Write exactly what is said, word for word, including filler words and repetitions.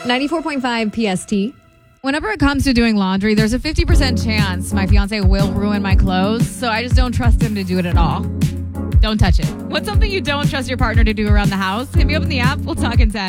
ninety-four point five P S T. Whenever it comes to doing laundry, there's a fifty percent chance my fiance will ruin my clothes, so I just don't trust him to do it at all. Don't touch it. What's something you don't trust your partner to do around the house? Hit me up in the app. We'll talk in ten.